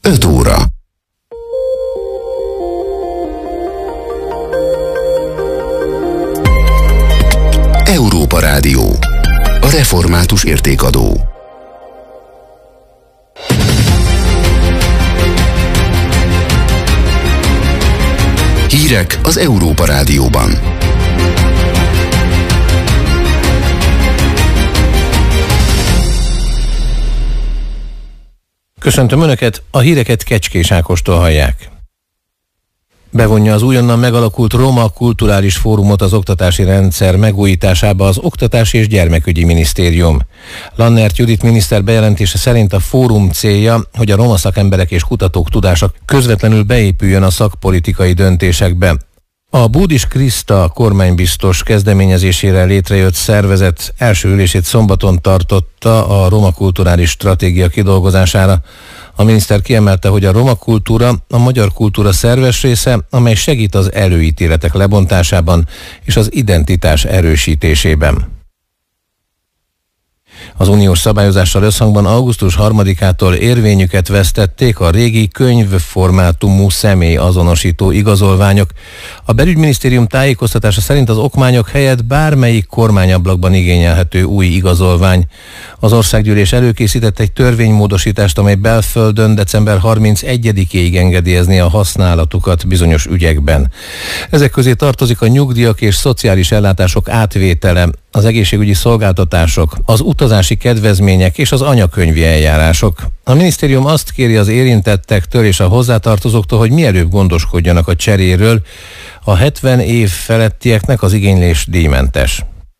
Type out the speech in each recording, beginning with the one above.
5 óra. Európa Rádió. A református értékadó. Hírek az Európa Rádióban. Köszöntöm Önöket, a híreket Kecskés Ákostól hallják. Bevonja az újonnan megalakult Roma Kulturális Fórumot az oktatási rendszer megújításába az Oktatási és Gyermekügyi Minisztérium. Lannert Judit miniszter bejelentése szerint a fórum célja, hogy a roma szakemberek és kutatók tudása közvetlenül beépüljön a szakpolitikai döntésekbe. A Búdis Kriszta kormánybiztos kezdeményezésére létrejött szervezet első ülését szombaton tartotta a roma kulturális stratégia kidolgozására. A miniszter kiemelte, hogy a roma kultúra a magyar kultúra szerves része, amely segít az előítéletek lebontásában és az identitás erősítésében. Az uniós szabályozással összhangban augusztus 3-ától érvényüket vesztették a régi könyvformátumú személyazonosító igazolványok. A belügyminisztérium tájékoztatása szerint az okmányok helyett bármelyik kormányablakban igényelhető új igazolvány. Az országgyűlés előkészített egy törvénymódosítást, amely belföldön december 31-ig engedélyezni a használatukat bizonyos ügyekben. Ezek közé tartozik a nyugdíjak és szociális ellátások átvétele, az egészségügyi szolgáltatások, az utazási kedvezmények és az anyakönyvi eljárások. A minisztérium azt kéri az érintettektől és a hozzátartozóktól, hogy mielőbb gondoskodjanak a cseréről. A 70 év felettieknek az igénylés díjmentes.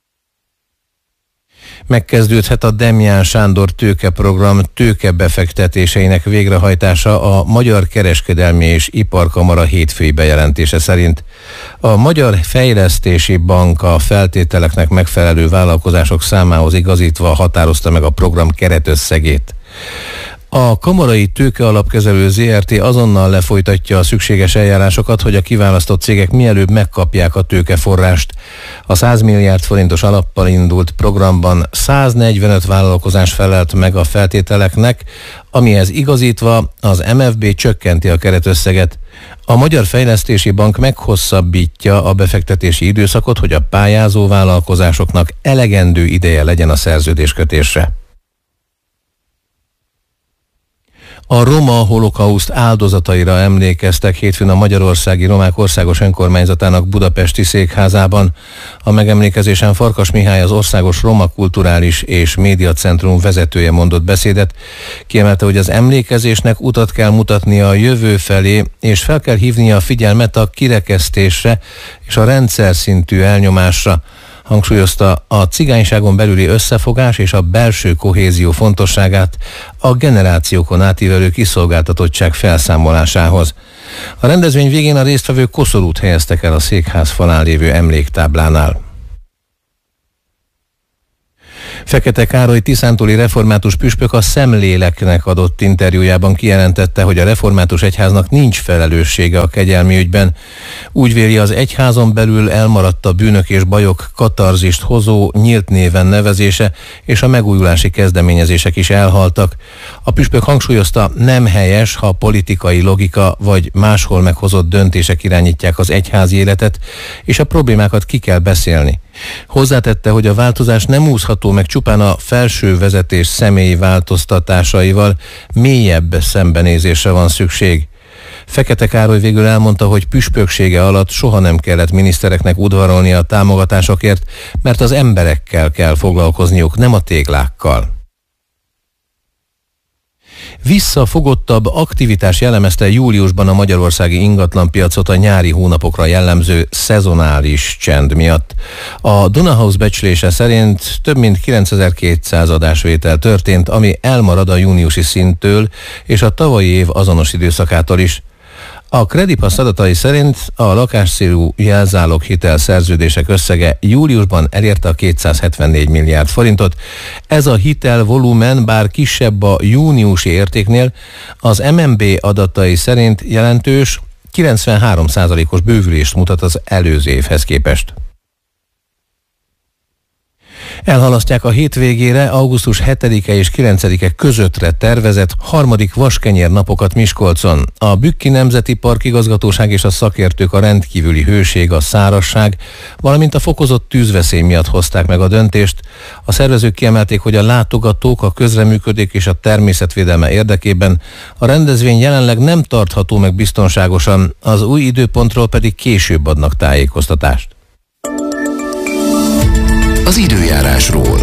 Megkezdődhet a Demján Sándor tőkeprogram tőkebefektetéseinek végrehajtása a Magyar Kereskedelmi és Iparkamara hétfői bejelentése szerint. A Magyar Fejlesztési Bank a feltételeknek megfelelő vállalkozások számához igazítva határozta meg a program keretösszegét. A Kamarai Tőkealapkezelő Zrt. Azonnal lefolytatja a szükséges eljárásokat, hogy a kiválasztott cégek mielőbb megkapják a tőkeforrást. A 100 milliárd forintos alappal indult programban 145 vállalkozás felelt meg a feltételeknek, amihez igazítva az MFB csökkenti a keretösszeget. A Magyar Fejlesztési Bank meghosszabbítja a befektetési időszakot, hogy a pályázó vállalkozásoknak elegendő ideje legyen a szerződéskötésre. A roma holokauszt áldozataira emlékeztek hétfőn a Magyarországi Romák Országos Önkormányzatának budapesti székházában. A megemlékezésen Farkas Mihály, az Országos Roma Kulturális és Médiacentrum vezetője mondott beszédet. Kiemelte, hogy az emlékezésnek utat kell mutatnia a jövő felé, és fel kell hívnia a figyelmet a kirekesztésre és a rendszer szintű elnyomásra. Hangsúlyozta a cigányságon belüli összefogás és a belső kohézió fontosságát a generációkon átívelő kiszolgáltatottság felszámolásához. A rendezvény végén a résztvevők koszorút helyeztek el a székház falán lévő emléktáblánál. Fekete Károly tiszántúli református püspök a Szemléleknek adott interjújában kijelentette, hogy a református egyháznak nincs felelőssége a kegyelmi ügyben. Úgy véli, az egyházon belül elmaradt a bűnök és bajok katarzist hozó nyílt néven nevezése, és a megújulási kezdeményezések is elhaltak. A püspök hangsúlyozta, nem helyes, ha politikai logika vagy máshol meghozott döntések irányítják az egyházi életet, és a problémákat ki kell beszélni. Hozzátette, hogy a változás nem úszható meg csupán a felső vezetés személyi változtatásaival, mélyebb szembenézésre van szükség. Fekete Károly végül elmondta, hogy püspöksége alatt soha nem kellett minisztereknek udvarolni a támogatásokért, mert az emberekkel kell foglalkozniuk, nem a téglákkal. Visszafogottabb aktivitás jellemezte júliusban a magyarországi ingatlanpiacot a nyári hónapokra jellemző szezonális csend miatt. A Dunahouse becslése szerint több mint 9200 adásvétel történt, ami elmarad a júniusi szinttől és a tavalyi év azonos időszakától is. A Credipass adatai szerint a lakásszélú jelzáloghitel szerződések összege júliusban elérte a 274 milliárd forintot. Ez a hitelvolumen bár kisebb a júniusi értéknél, az MNB adatai szerint jelentős 93%-os bővülést mutat az előző évhez képest. Elhalasztják a hétvégére, augusztus 7-e és 9-e közöttre tervezett harmadik vaskenyér napokat Miskolcon. A Bükki Nemzeti Park Igazgatóság és a szakértők a rendkívüli hőség, a szárazság, valamint a fokozott tűzveszély miatt hozták meg a döntést. A szervezők kiemelték, hogy a látogatók, a közreműködés és a természetvédelme érdekében a rendezvény jelenleg nem tartható meg biztonságosan, az új időpontról pedig később adnak tájékoztatást. Az időjárásról.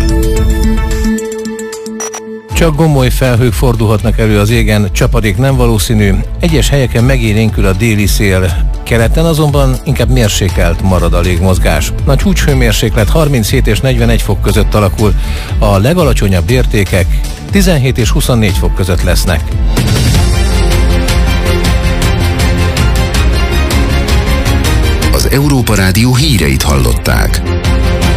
Csak gomoly felhők fordulhatnak elő az égen, csapadék nem valószínű, egyes helyeken megélénkül a déli szél, keleten azonban inkább mérsékelt marad a légmozgás. A csúcshőmérséklet 37 és 41 fok között alakul, a legalacsonyabb értékek 17 és 24 fok között lesznek. Az Európa Rádió híreit hallották.